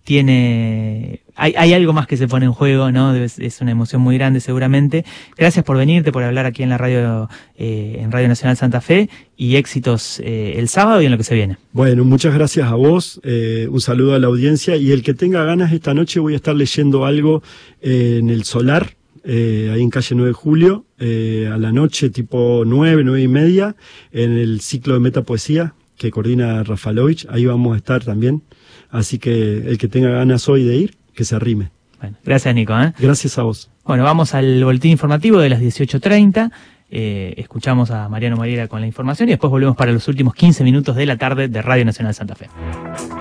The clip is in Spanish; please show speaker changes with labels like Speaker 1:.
Speaker 1: hay algo más que se pone en juego, ¿no? Es una emoción muy grande seguramente. Gracias por venirte, por hablar aquí en la radio, en Radio Nacional Santa Fe, y éxitos el sábado y en lo que se viene.
Speaker 2: Bueno, muchas gracias a vos, un saludo a la audiencia, y el que tenga ganas, esta noche voy a estar leyendo algo en el Solar, ahí en calle 9 de Julio, a la noche tipo 9:30, en el ciclo de metapoesía que coordina Rafalovich. Ahí vamos a estar también, así que el que tenga ganas hoy de ir, que se arrime.
Speaker 1: Bueno, gracias, Nico.
Speaker 2: Gracias a vos.
Speaker 1: Bueno, vamos al boletín informativo de las 18:30. Escuchamos a Mariano Mariera con la información y después volvemos para los últimos 15 minutos de la tarde de Radio Nacional Santa Fe.